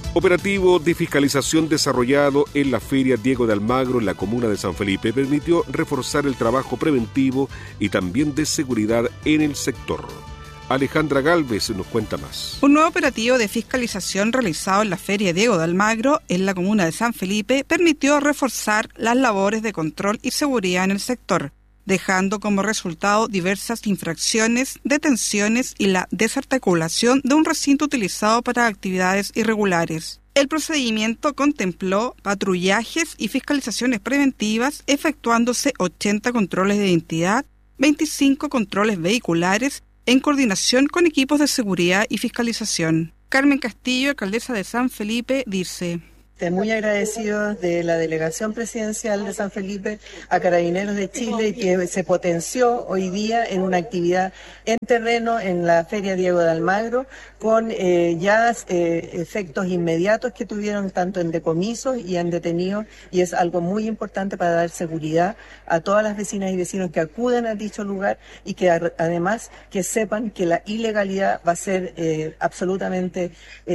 Operativo de fiscalización desarrollado en la Feria Diego de Almagro en la comuna de San Felipe permitió reforzar el trabajo preventivo y también de seguridad en el sector. Alejandra Gálvez nos cuenta más. Un nuevo operativo de fiscalización realizado en la Feria Diego de Almagro en la comuna de San Felipe permitió reforzar las labores de control y seguridad en el sector, dejando como resultado diversas infracciones, detenciones y la desarticulación de un recinto utilizado para actividades irregulares. El procedimiento contempló patrullajes y fiscalizaciones preventivas, efectuándose 80 controles de identidad, 25 controles vehiculares, en coordinación con equipos de seguridad y fiscalización. Carmen Castillo, alcaldesa de San Felipe, dice: Muy agradecidos de la Delegación Presidencial de San Felipe a Carabineros de Chile, que se potenció hoy día en una actividad en terreno en la Feria Diego de Almagro, con efectos inmediatos que tuvieron tanto en decomisos y en detenidos, y es algo muy importante para dar seguridad a todas las vecinas y vecinos que acuden a dicho lugar, y que además que sepan que la ilegalidad va a ser absolutamente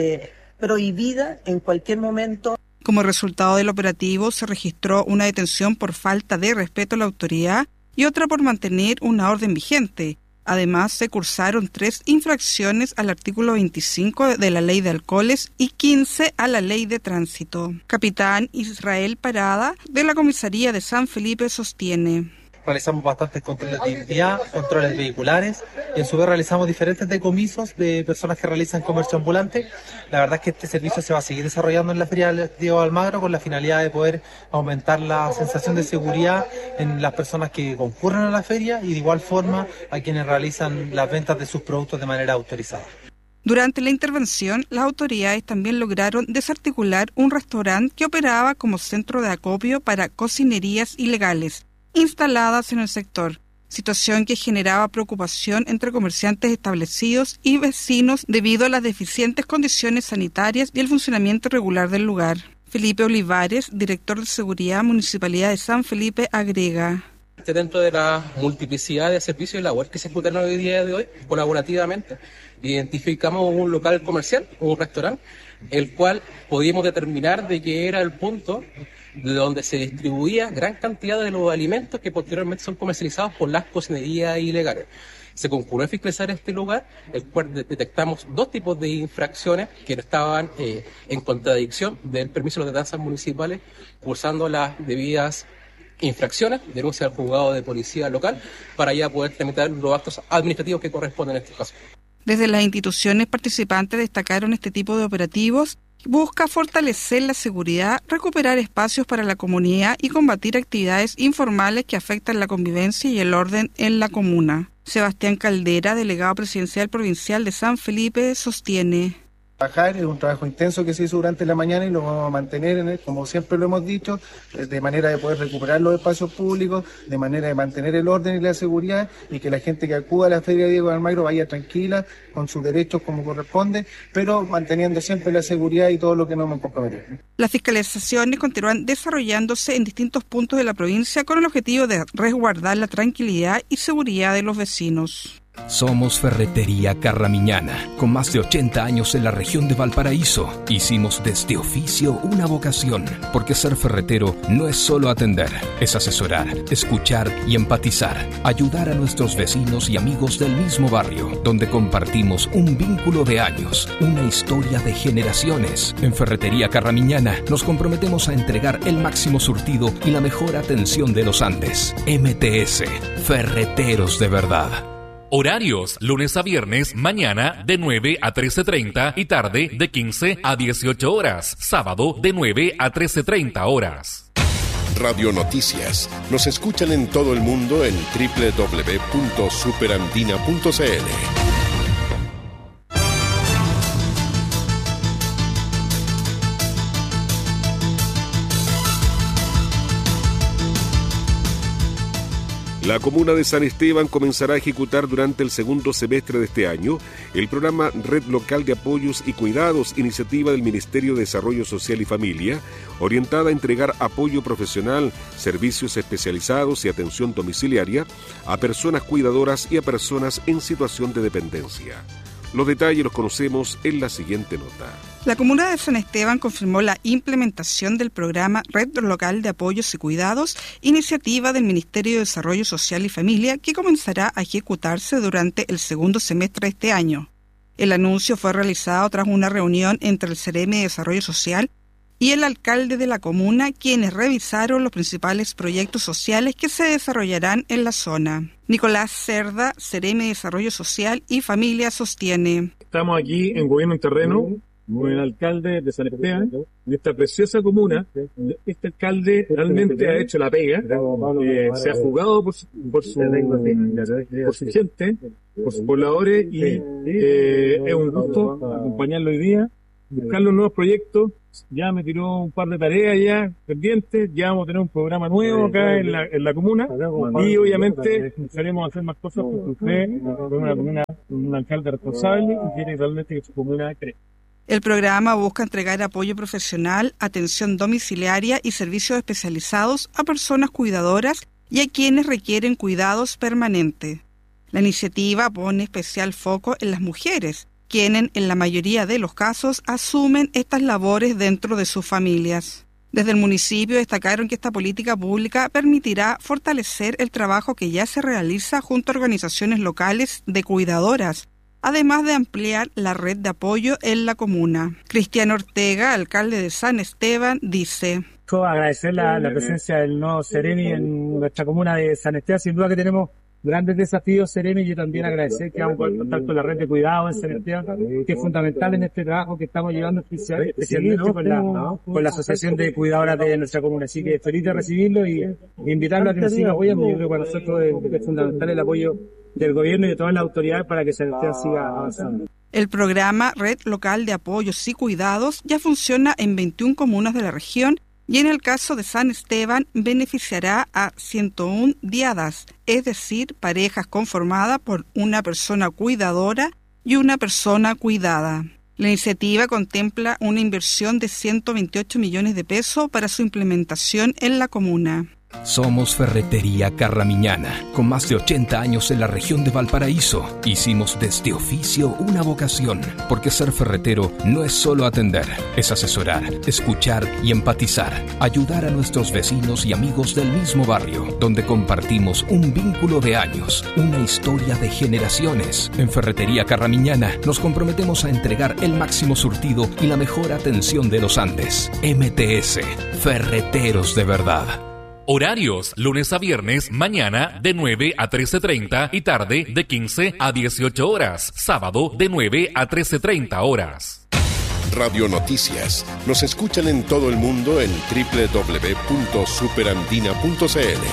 prohibida en cualquier momento. Como resultado del operativo se registró una detención por falta de respeto a la autoridad y otra por mantener una orden vigente. Además, se cursaron 3 infracciones al artículo 25 de la Ley de Alcoholes y 15 a la Ley de Tránsito. Capitán Israel Parada, de la Comisaría de San Felipe, sostiene: realizamos bastantes controles de identidad, controles vehiculares, y en su vez realizamos diferentes decomisos de personas que realizan comercio ambulante. La verdad es que este servicio se va a seguir desarrollando en la Feria Diego de Almagro con la finalidad de poder aumentar la sensación de seguridad en las personas que concurren a la feria y de igual forma a quienes realizan las ventas de sus productos de manera autorizada. Durante la intervención, las autoridades también lograron desarticular un restaurante que operaba como centro de acopio para cocinerías ilegales instaladas en el sector, situación que generaba preocupación entre comerciantes establecidos y vecinos debido a las deficientes condiciones sanitarias y el funcionamiento irregular del lugar. Felipe Olivares, director de Seguridad Municipalidad de San Felipe, agrega: Dentro de la multiplicidad de servicios y labores que se ejecutan hoy día de hoy, colaborativamente, identificamos un local comercial, un restaurante, el cual podíamos determinar de que era el punto de donde se distribuía gran cantidad de los alimentos que posteriormente son comercializados por las cocinerías ilegales. Se concurrió a fiscalizar este lugar, el cual detectamos 2 tipos de infracciones que estaban en contradicción del permiso de las ordenanzas municipales, cursando las debidas infracciones, denuncia al juzgado de policía local, para ya poder tramitar los actos administrativos que corresponden en este caso. Desde las instituciones participantes destacaron este tipo de operativos. Busca fortalecer la seguridad, recuperar espacios para la comunidad y combatir actividades informales que afectan la convivencia y el orden en la comuna. Sebastián Caldera, delegado presidencial provincial de San Felipe, sostiene: trabajar, es un trabajo intenso que se hizo durante la mañana y lo vamos a mantener, como siempre lo hemos dicho, de manera de poder recuperar los espacios públicos, de manera de mantener el orden y la seguridad, y que la gente que acuda a la Feria Diego de Almagro vaya tranquila, con sus derechos como corresponde, pero manteniendo siempre la seguridad y todo lo que nos hemos comprometido. Las fiscalizaciones continúan desarrollándose en distintos puntos de la provincia con el objetivo de resguardar la tranquilidad y seguridad de los vecinos. Somos Ferretería Carramiñana, con más de 80 años en la región de Valparaíso. Hicimos de este oficio una vocación, porque ser ferretero no es solo atender, es asesorar, escuchar y empatizar, ayudar a nuestros vecinos y amigos del mismo barrio, donde compartimos un vínculo de años, una historia de generaciones. En Ferretería Carramiñana nos comprometemos a entregar el máximo surtido y la mejor atención de los Andes. MTS, Ferreteros de verdad. Horarios, lunes a viernes, mañana de 9 a 13:30 y tarde de 15 a 18 horas. Sábado de 9 a 13:30 horas. Radio Noticias. Nos escuchan en todo el mundo en www.superandina.cl. La comuna de San Esteban comenzará a ejecutar durante el segundo semestre de este año el programa Red Local de Apoyos y Cuidados, iniciativa del Ministerio de Desarrollo Social y Familia, orientada a entregar apoyo profesional, servicios especializados y atención domiciliaria a personas cuidadoras y a personas en situación de dependencia. Los detalles los conocemos en la siguiente nota. La comuna de San Esteban confirmó la implementación del programa Red Local de Apoyos y Cuidados, iniciativa del Ministerio de Desarrollo Social y Familia, que comenzará a ejecutarse durante el segundo semestre de este año. El anuncio fue realizado tras una reunión entre el Ceremi de Desarrollo Social y el alcalde de la comuna, quienes revisaron los principales proyectos sociales que se desarrollarán en la zona. Nicolás Cerda, Ceremi de Desarrollo Social y Familia, sostiene: Estamos aquí en Gobierno en Terreno con el alcalde de San Esteban, de esta preciosa comuna. Este alcalde realmente ha hecho la pega, se ha jugado por su gente, por sus pobladores, y es un gusto acompañarlo hoy día, buscar los nuevos proyectos. Ya me tiró un par de tareas ya pendientes, ya vamos a tener un programa nuevo acá en la comuna, y obviamente empezaremos a hacer más cosas porque usted es un alcalde responsable y quiere realmente que su comuna crezca. El programa busca entregar apoyo profesional, atención domiciliaria y servicios especializados a personas cuidadoras y a quienes requieren cuidados permanentes. La iniciativa pone especial foco en las mujeres, quienes en la mayoría de los casos asumen estas labores dentro de sus familias. Desde el municipio destacaron que esta política pública permitirá fortalecer el trabajo que ya se realiza junto a organizaciones locales de cuidadoras, además de ampliar la red de apoyo en la comuna. Cristian Ortega, alcalde de San Esteban, dice: agradecer la presencia del nuevo Ceremi en nuestra comuna de San Esteban. Sin duda que tenemos grandes desafíos, Ceremi, y yo también agradecer que vamos a poder contar con la red de cuidados en San Esteban, que es fundamental en este trabajo que estamos llevando especialmente con la Asociación de Cuidadoras de nuestra comuna. Así que feliz de recibirlo y invitarlo a que nos siga apoyando. Yo creo que para nosotros es fundamental el apoyo del gobierno y de todas las autoridades para que San Esteban siga avanzando. El programa Red Local de Apoyos y Cuidados ya funciona en 21 comunas de la región y en el caso de San Esteban beneficiará a 101 diadas, es decir, parejas conformadas por una persona cuidadora y una persona cuidada. La iniciativa contempla una inversión de 128 millones de pesos para su implementación en la comuna. Somos Ferretería Carramiñana, con más de 80 años en la región de Valparaíso. Hicimos de este oficio una vocación, porque ser ferretero no es solo atender, es asesorar, escuchar y empatizar, ayudar a nuestros vecinos y amigos del mismo barrio, donde compartimos un vínculo de años, una historia de generaciones. En Ferretería Carramiñana nos comprometemos a entregar el máximo surtido y la mejor atención de los Andes. MTS, Ferreteros de verdad. Horarios, lunes a viernes, mañana de 9 a 13:30 y tarde de 15 a 18 horas. Sábado de 9 a 13:30 horas. Radio Noticias. Nos escuchan en todo el mundo en www.superandina.cl.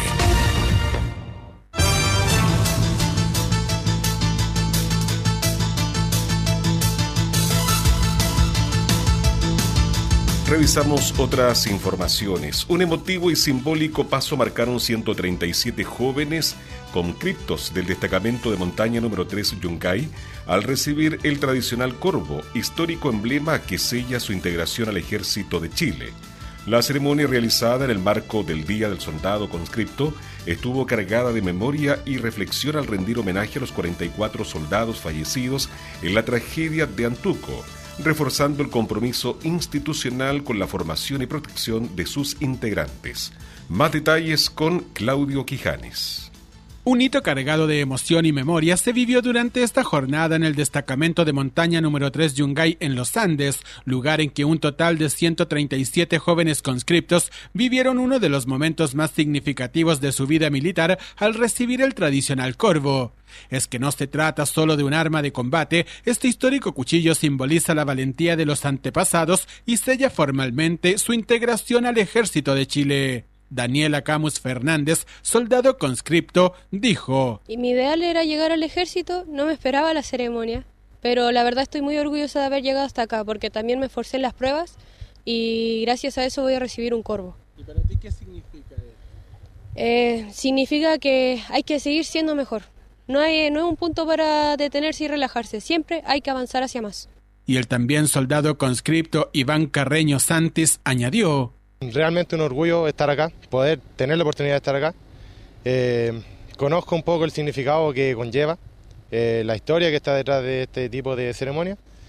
Revisamos otras informaciones. Un emotivo y simbólico paso marcaron 137 jóvenes conscriptos del destacamento de montaña número 3 Yungay al recibir el tradicional corvo, histórico emblema que sella su integración al ejército de Chile. La ceremonia realizada en el marco del Día del Soldado Conscripto estuvo cargada de memoria y reflexión al rendir homenaje a los 44 soldados fallecidos en la tragedia de Antuco, reforzando el compromiso institucional con la formación y protección de sus integrantes. Más detalles con Claudio Quijanes. Un hito cargado de emoción y memoria se vivió durante esta jornada en el destacamento de montaña número 3 Yungay en los Andes, lugar en que un total de 137 jóvenes conscriptos vivieron uno de los momentos más significativos de su vida militar al recibir el tradicional corvo. Es que no se trata solo de un arma de combate, este histórico cuchillo simboliza la valentía de los antepasados y sella formalmente su integración al ejército de Chile. Daniela Camus Fernández, soldado conscripto, dijo: Y mi ideal era llegar al ejército, no me esperaba la ceremonia, pero la verdad estoy muy orgullosa de haber llegado hasta acá, porque también me esforcé en las pruebas y gracias a eso voy a recibir un corvo. ¿Y para ti qué significa eso? Significa que hay que seguir siendo mejor. No es un punto para detenerse y relajarse, siempre hay que avanzar hacia más. Y el también soldado conscripto Iván Carreño Santis añadió: Realmente un orgullo estar acá, poder tener la oportunidad de estar acá. Conozco un poco el significado que conlleva, la historia que está detrás de este tipo de ceremonia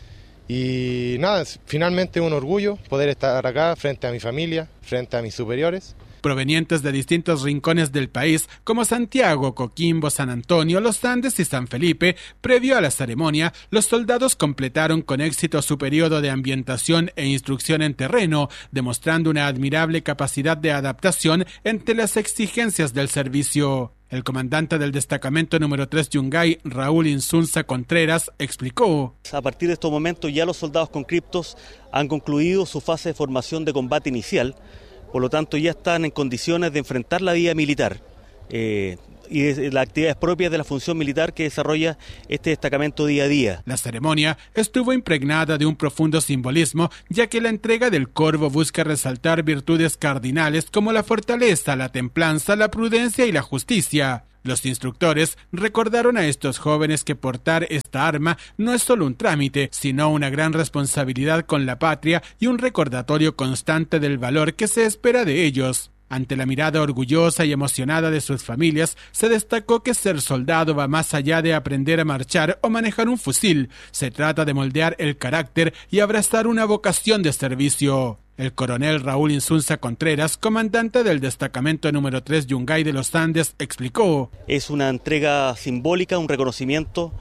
Y nada, finalmente un orgullo poder estar acá frente a mi familia, frente a mis superiores. Provenientes de distintos rincones del país, como Santiago, Coquimbo, San Antonio, Los Andes y San Felipe, previo a la ceremonia, los soldados completaron con éxito su periodo de ambientación e instrucción en terreno, demostrando una admirable capacidad de adaptación ante las exigencias del servicio. El comandante del destacamento número 3 Yungay, Raúl Insunza Contreras, explicó: a partir de estos momentos ya los soldados conscriptos han concluido su fase de formación de combate inicial. Por lo tanto, ya están en condiciones de enfrentar la vida militar y las actividades propias de la función militar que desarrolla este destacamento día a día. La ceremonia estuvo impregnada de un profundo simbolismo, ya que la entrega del Corvo busca resaltar virtudes cardinales como la fortaleza, la templanza, la prudencia y la justicia. Los instructores recordaron a estos jóvenes que portar esta arma no es solo un trámite, sino una gran responsabilidad con la patria y un recordatorio constante del valor que se espera de ellos. Ante la mirada orgullosa y emocionada de sus familias, se destacó que ser soldado va más allá de aprender a marchar o manejar un fusil. Se trata de moldear el carácter y abrazar una vocación de servicio. El coronel Raúl Insunza Contreras, comandante del destacamento número 3 Yungay de los Andes, explicó: es una entrega simbólica, un reconocimiento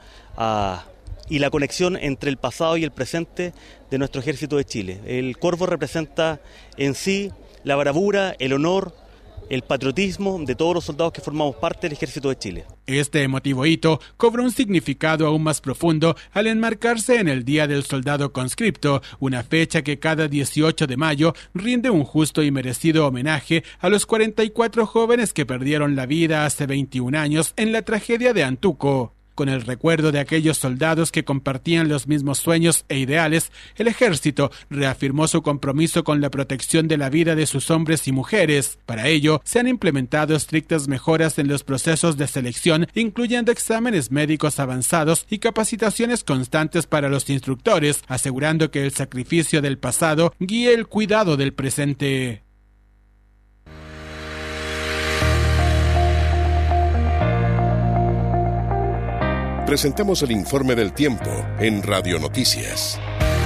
y la conexión entre el pasado y el presente de nuestro Ejército de Chile. El Corvo representa en sí la bravura, el honor, el patriotismo de todos los soldados que formamos parte del Ejército de Chile. Este emotivo hito cobró un significado aún más profundo al enmarcarse en el Día del Soldado Conscripto, una fecha que cada 18 de mayo rinde un justo y merecido homenaje a los 44 jóvenes que perdieron la vida hace 21 años en la tragedia de Antuco. Con el recuerdo de aquellos soldados que compartían los mismos sueños e ideales, el ejército reafirmó su compromiso con la protección de la vida de sus hombres y mujeres. Para ello, se han implementado estrictas mejoras en los procesos de selección, incluyendo exámenes médicos avanzados y capacitaciones constantes para los instructores, asegurando que el sacrificio del pasado guíe el cuidado del presente. Presentamos el informe del tiempo en Radio Noticias.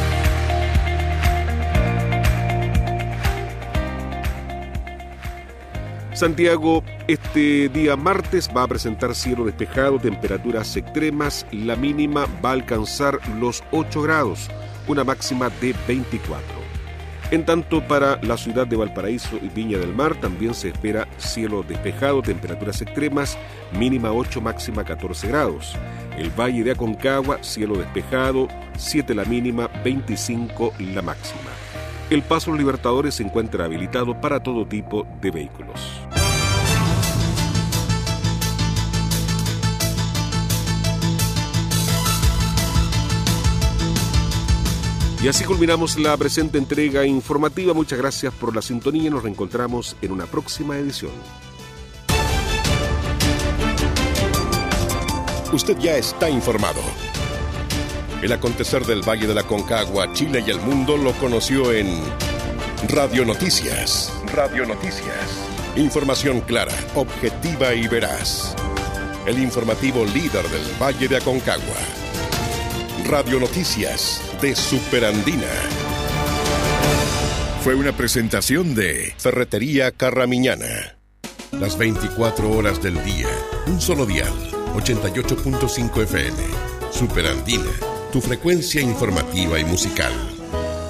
Santiago, este día martes va a presentar cielo despejado, temperaturas extremas. La mínima va a alcanzar los 8 grados, una máxima de 24. En tanto, para la ciudad de Valparaíso y Viña del Mar también se espera cielo despejado, temperaturas extremas, mínima 8, máxima 14 grados. El Valle de Aconcagua, cielo despejado, 7 la mínima, 25 la máxima. El Paso Los Libertadores se encuentra habilitado para todo tipo de vehículos. Y así culminamos la presente entrega informativa. Muchas gracias por la sintonía y nos reencontramos en una próxima edición. Usted ya está informado. El acontecer del Valle de la Aconcagua, Chile y el mundo lo conoció en Radio Noticias. Radio Noticias. Información clara, objetiva y veraz. El informativo líder del Valle de Aconcagua. Radio Noticias de Superandina. Fue una presentación de Ferretería Carramiñana. Las 24 horas del día, un solo dial, 88.5 FM. Superandina, tu frecuencia informativa y musical.